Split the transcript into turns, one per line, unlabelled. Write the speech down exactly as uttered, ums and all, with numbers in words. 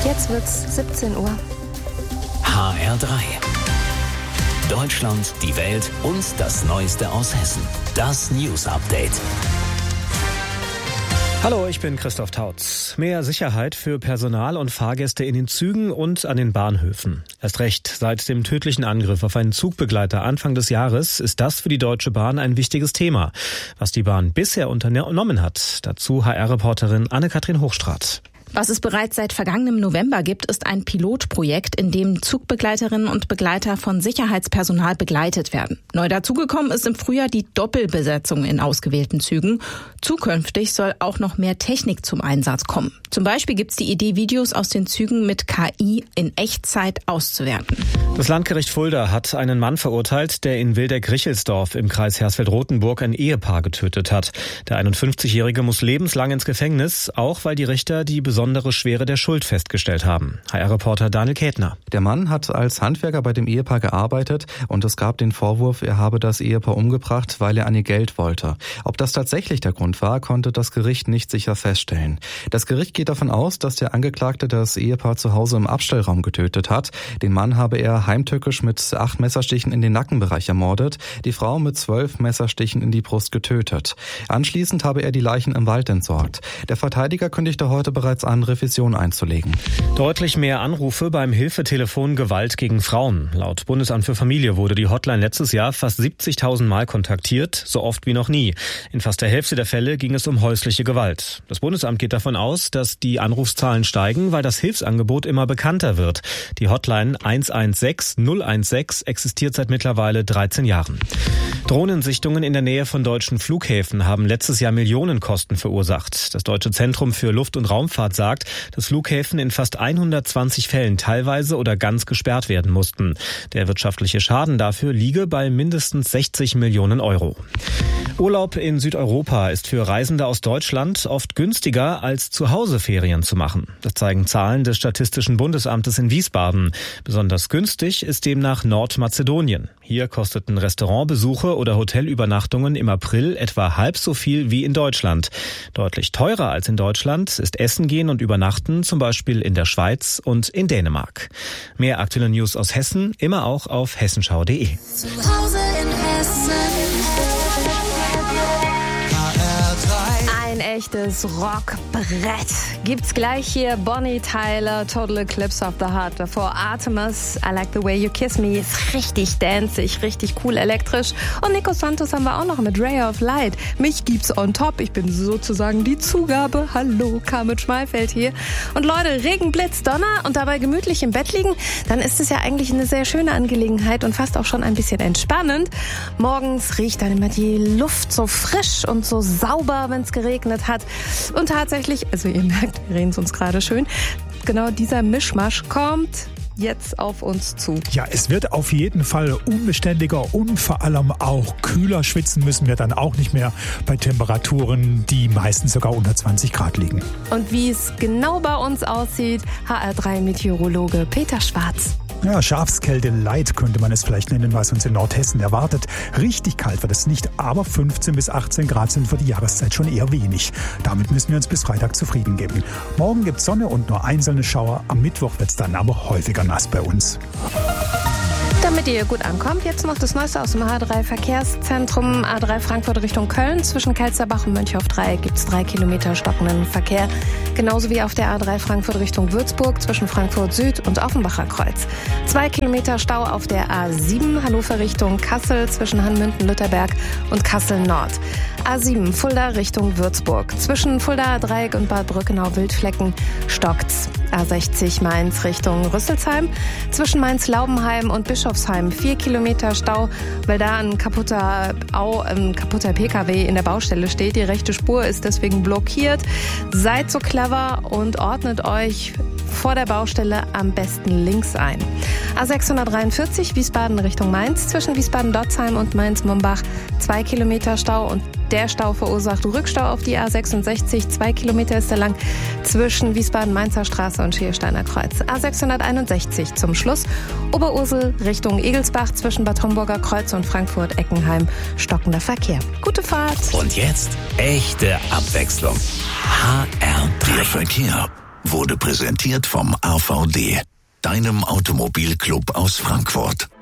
Jetzt wird's siebzehn Uhr.
H R drei. Deutschland, die Welt und das Neueste aus Hessen. Das News Update.
Hallo, ich bin Christoph Tautz. Mehr Sicherheit für Personal und Fahrgäste in den Zügen und an den Bahnhöfen. Erst recht, seit dem tödlichen Angriff auf einen Zugbegleiter Anfang des Jahres ist das für die Deutsche Bahn ein wichtiges Thema. Was die Bahn bisher unternommen hat, dazu H R-Reporterin Anne-Kathrin Hochstraat.
Was es bereits seit vergangenem November gibt, ist ein Pilotprojekt, in dem Zugbegleiterinnen und Begleiter von Sicherheitspersonal begleitet werden. Neu dazugekommen ist im Frühjahr die Doppelbesetzung in ausgewählten Zügen. Zukünftig soll auch noch mehr Technik zum Einsatz kommen. Zum Beispiel gibt es die Idee, Videos aus den Zügen mit K I in Echtzeit auszuwerten.
Das Landgericht Fulda hat einen Mann verurteilt, der in Wildeck-Richelsdorf im Kreis Hersfeld-Rotenburg ein Ehepaar getötet hat. Der einundfünfzigjährige muss lebenslang ins Gefängnis, auch weil die Richter die besondere Schwere der Schuld festgestellt haben. H R-Reporter Daniel Kätner.
Der Mann hat als Handwerker bei dem Ehepaar gearbeitet und es gab den Vorwurf, er habe das Ehepaar umgebracht, weil er an ihr Geld wollte. Ob das tatsächlich der Grund war, konnte das Gericht nicht sicher feststellen. Das Gericht geht davon aus, dass der Angeklagte das Ehepaar zu Hause im Abstellraum getötet hat. Den Mann habe er heimtückisch mit acht Messerstichen in den Nackenbereich ermordet, die Frau mit zwölf Messerstichen in die Brust getötet. Anschließend habe er die Leichen im Wald entsorgt. Der Verteidiger kündigte heute bereits an, Revision einzulegen.
Deutlich mehr Anrufe beim Hilfetelefon Gewalt gegen Frauen. Laut Bundesamt für Familie wurde die Hotline letztes Jahr fast siebzigtausend Mal kontaktiert, so oft wie noch nie. In fast der Hälfte der Fälle ging es um häusliche Gewalt. Das Bundesamt geht davon aus, dass die Anrufzahlen steigen, weil das Hilfsangebot immer bekannter wird. Die Hotline eins eins sechs null eins sechs existiert seit mittlerweile dreizehn Jahren. Drohnensichtungen in der Nähe von deutschen Flughäfen haben letztes Jahr Millionenkosten verursacht. Das Deutsche Zentrum für Luft- und Raumfahrt sagt, dass Flughäfen in fast hundertzwanzig Fällen teilweise oder ganz gesperrt werden mussten. Der wirtschaftliche Schaden dafür liege bei mindestens sechzig Millionen Euro. Urlaub in Südeuropa ist für Reisende aus Deutschland oft günstiger, als zu Hause Ferien zu machen. Das zeigen Zahlen des Statistischen Bundesamtes in Wiesbaden. Besonders günstig ist demnach Nordmazedonien. Hier kosteten Restaurantbesuche oder Hotelübernachtungen im April etwa halb so viel wie in Deutschland. Deutlich teurer als in Deutschland ist Essen gehen und Übernachten, zum Beispiel in der Schweiz und in Dänemark. Mehr aktuelle News aus Hessen, immer auch auf hessenschau punkt de.
Zu Hause in Hessen.
Ein echtes Rockbrett gibt's gleich hier. Bonnie Tyler, Total Eclipse of the Heart. Davor Artemis, I Like the Way You Kiss Me. Ist richtig danceig, richtig cool elektrisch. Und Nico Santos haben wir auch noch mit Ray of Light. Mich gibt's on top. Ich bin sozusagen die Zugabe. Hallo, Carmen Schmalfeld hier. Und Leute, Regen, Blitz, Donner und dabei gemütlich im Bett liegen, dann ist es ja eigentlich eine sehr schöne Angelegenheit und fast auch schon ein bisschen entspannend. Morgens riecht dann immer die Luft so frisch und so sauber, wenn es geregnet hat. Und tatsächlich, also ihr merkt, wir reden es uns gerade schön, genau dieser Mischmasch kommt jetzt auf uns zu.
Ja, es wird auf jeden Fall unbeständiger und vor allem auch kühler. Schwitzen müssen wir dann auch nicht mehr bei Temperaturen, die meistens sogar unter zwanzig Grad liegen.
Und wie es genau bei uns aussieht, H R drei Meteorologe Peter Schwarz.
Ja, Schafskälte light könnte man es vielleicht nennen, was uns in Nordhessen erwartet. Richtig kalt wird es nicht, aber fünfzehn bis achtzehn Grad sind für die Jahreszeit schon eher wenig. Damit müssen wir uns bis Freitag zufrieden geben. Morgen gibt es Sonne und nur einzelne Schauer. Am Mittwoch wird es dann aber häufiger nass bei uns.
Damit ihr gut ankommt, jetzt noch das Neueste aus dem A drei Verkehrszentrum. A drei Frankfurt Richtung Köln. Zwischen Kelzerbach und Mönchhof-Dreieck gibt es drei Kilometer stockenden Verkehr. Genauso wie auf der A drei Frankfurt Richtung Würzburg zwischen Frankfurt Süd und Offenbacher Kreuz. Zwei Kilometer Stau auf der A sieben Hannover Richtung Kassel zwischen Hanmünden-Lütterberg und Kassel Nord. A sieben Fulda Richtung Würzburg. Zwischen Fulda Dreieck und Bad Brückenau-Wildflecken stockt's. A sechzig Mainz Richtung Rüsselsheim. Zwischen Mainz-Laubenheim und Bischofsheim vier Kilometer Stau, weil da ein kaputter, Au, ein kaputter P K W in der Baustelle steht. Die rechte Spur ist deswegen blockiert. Seid so clever und ordnet euch vor der Baustelle am besten links ein. A sechshundertdreiundvierzig Wiesbaden Richtung Mainz. Zwischen Wiesbaden-Dotzheim und Mainz-Mumbach zwei Kilometer Stau und der Stau verursacht Rückstau auf die A sechsundsechzig. Zwei Kilometer ist er lang zwischen Wiesbaden-Mainzer Straße und Schiersteiner Kreuz. A sechshunderteinundsechzig zum Schluss. Oberursel Richtung Egelsbach zwischen Bad Homburger Kreuz und Frankfurt-Eckenheim. Stockender Verkehr. Gute Fahrt.
Und jetzt echte Abwechslung. H R drei.
Der Verkehr. wurde präsentiert vom A V D, deinem Automobilclub aus Frankfurt.